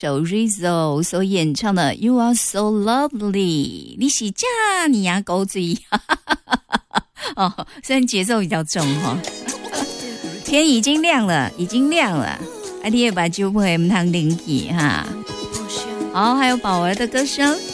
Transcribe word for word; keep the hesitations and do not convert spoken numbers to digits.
首 Rizzo 所演唱的 You Are So Lovely， 你是这你呀狗嘴哦，虽然节奏比较重哈、哦，天已经亮了，已经亮了，啊，你也把酒杯唔通冷起哈。好，还有宝儿的歌声。